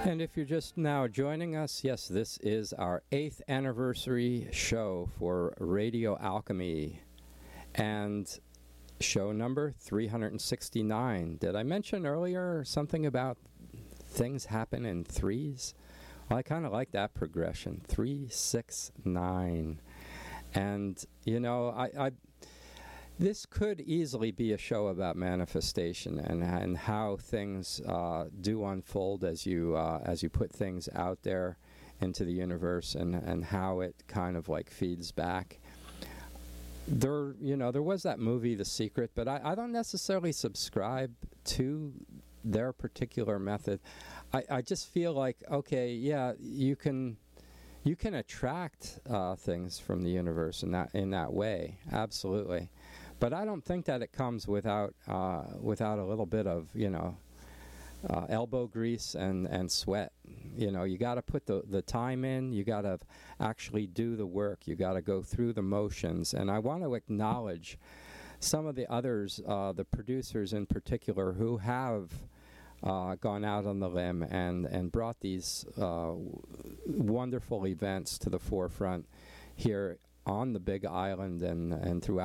And if you're just now joining us, yes, this is our 8th anniversary show for Radio Alchemy. And show number 369. Did I mention earlier something about things happen in threes? Well, I kind of like that progression. 3, 6, 9. And, you know, this could easily be a show about manifestation and how things do unfold as you put things out there into the universe and how it kind of like feeds back. There was that movie, The Secret, but I don't necessarily subscribe to their particular method. I just feel like, okay, yeah, you can attract things from the universe in that way, absolutely. But I don't think that it comes without a little bit of elbow grease and sweat. You got to put the time in. You got to actually do the work. You got to go through the motions. And I want to acknowledge some of the others, the producers in particular, who have gone out on the limb and brought these wonderful events to the forefront here on the Big Island and throughout